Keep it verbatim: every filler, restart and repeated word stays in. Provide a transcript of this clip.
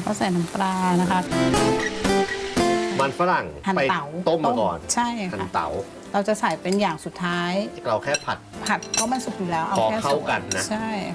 ก็ใส่น้ำปลานะคะมันฝรั่งหั่นไปเต๋าต้มมาก่อนใช่ค่ะหั่นเต๋าเราจะใส่เป็นอย่างสุดท้ายเราแค่ผัดผัดก็มันสุกอยู่แล้วเอาพอแค่เข้าสุกกันนะใช่